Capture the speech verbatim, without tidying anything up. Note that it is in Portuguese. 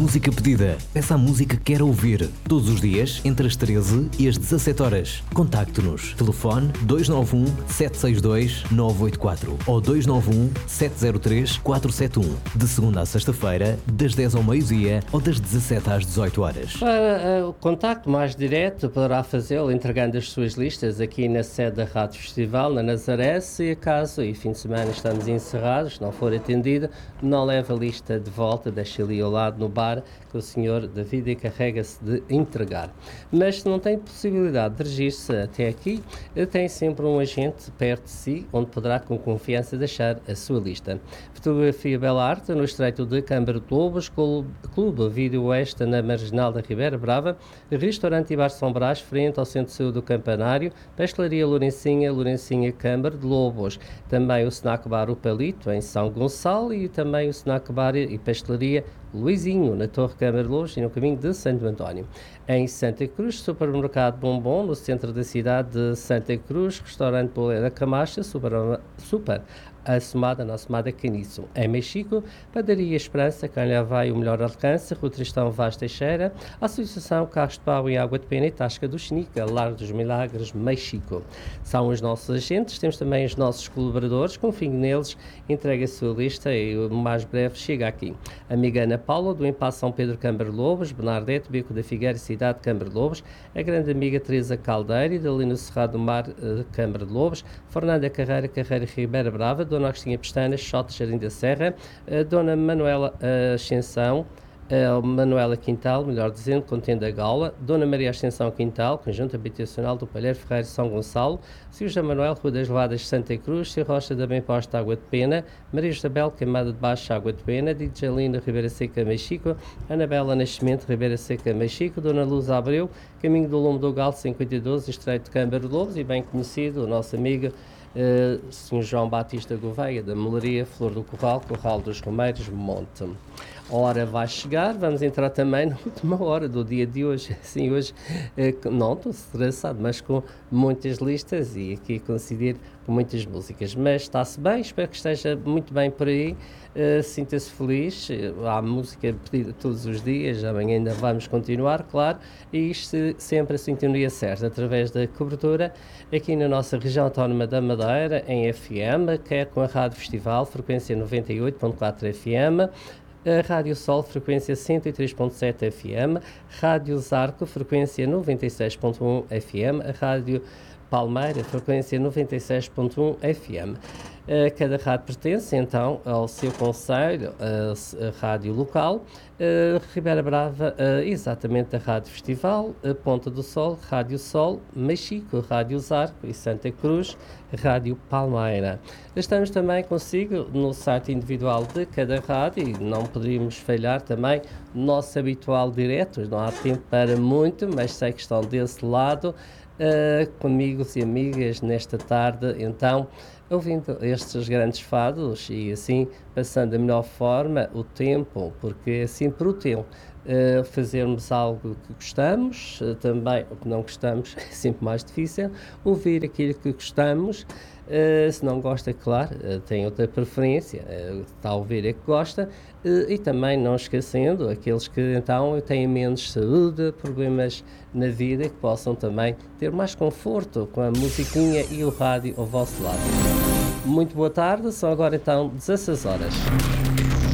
música pedida. Peça a música que quer ouvir. Todos os dias, entre as treze e as dezassete horas. Contacte-nos. Telefone dois nove um, sete seis dois, nove oito quatro ou dois nove um, sete zero três, quatro sete um. De segunda à sexta-feira, das dez ao meio-dia ou das dezassete às dezoito horas. Para uh, o contacto mais direto, poderá fazê-lo entregando as suas listas aqui na sede da Rádio Festival, na Nazaré. Se acaso, e fim de semana estamos encerrados, não for atendido, não leva a lista de volta, deixa ali ao lado no bar, que o senhor David encarrega-se de entregar. Mas se não tem possibilidade de dirigir-se até aqui, tem sempre um agente perto de si, onde poderá com confiança deixar a sua lista. Fotografia Bela Arte, no estreito de Câmara de Lobos, Clube Vídeo Oeste na Marginal da Ribeira Brava, Restaurante e Bar São Brás, frente ao Centro de Saúde do Campanário, Pastelaria Lourencinha, Lourencinha Câmara de Lobos. Também o Snack Bar O Palito, em São Gonçalo, e também o Snack Bar e Pastelaria Luizinho, na Torre Câmara de Lobos e no caminho de Santo António. Em Santa Cruz, Supermercado Bombom, no centro da cidade de Santa Cruz, Restaurante Bolé da Camacha, Super, super Assomada, na Assomada Caniço. Em Mexico, Padaria Esperança, quem lhe vai o melhor alcance, Rua Tristão Vaz Teixeira, Associação Carros de Pau e Água de Pena e Tasca do Chinica, Lar dos Milagres, Mexico. São os nossos agentes, temos também os nossos colaboradores, confio neles, entrega a sua lista e o mais breve chega aqui. Amiga Ana Paula, do Impasse São Pedro Câmara de Lobos, Bernardete, Bico da Figueira, Cidade de Câmara de Lobos, a grande amiga Teresa Caldeira, dali no Cerrado do Mar, uh, Câmara de Lobos, Fernanda Carreira, Carreira Ribeira Brava, Dona Agostinha Pestanas, Xote Jardim da Serra, uh, Dona Manuela uh, Ascensão, uh, Manuela Quintal, melhor dizendo, Contenda Gaula, Dona Maria Ascensão Quintal, Conjunto Habitacional do Palheiro Ferreiro São Gonçalo, Sr. José Manuel, Rua das Levadas, Santa Cruz, Sr. Rocha da Bem Posta, Água de Pena, Maria Isabel, Queimada de Baixo, Água de Pena, Djalina, Ribeira Seca, Mexico, Anabela Nascimento, Ribeira Seca, Mexico, Dona Luz Abreu, Caminho do Lombo do Galo, cinquenta e dois, Estreito de Câmara de Lobos, e bem conhecido, o nosso amigo Uh, senhor João Batista Gouveia, da Melaria, Flor do Corral, Corral dos Romeiros, Monte. A hora vai chegar, vamos entrar também na última hora do dia de hoje. Sim, hoje, uh, não estou estressado, mas com muitas listas e aqui considero com muitas músicas. Mas está-se bem, espero que esteja muito bem por aí. Uh, sinta-se feliz, uh, há música pedida todos os dias, amanhã ainda vamos continuar, claro, e isto sempre a sintonia certa, através da cobertura aqui na nossa região autónoma da Madeira, em F M, que é com a Rádio Festival, frequência noventa e oito ponto quatro F M, a Rádio Sol, frequência cento e três ponto sete F M, Rádio Zarco, frequência noventa e seis ponto um F M, a Rádio Palmeira, frequência noventa e seis ponto um F M. Uh, cada rádio pertence, então, ao seu concelho, uh, a rádio local. Uh, Ribeira Brava, uh, exatamente a Rádio Festival, uh, Ponta do Sol, Rádio Sol, Mexico, Rádio Zarco e Santa Cruz, Rádio Palmeira. Estamos também consigo no site individual de cada rádio e não poderíamos falhar também no nosso habitual direto. Não há tempo para muito, mas sei que estão desse lado. Uh, com amigos e amigas nesta tarde, então, ouvindo estes grandes fados e assim passando da melhor forma o tempo, porque é sempre útil uh, fazermos algo que gostamos, uh, também o que não gostamos é sempre mais difícil, ouvir aquilo que gostamos. Uh, se não gosta, claro, uh, tem outra preferência, uh, está a ouvir é que gosta, uh, e também não esquecendo aqueles que então têm menos saúde, problemas na vida, que possam também ter mais conforto com a musiquinha e o rádio ao vosso lado. Muito boa tarde, são agora então dezasseis horas.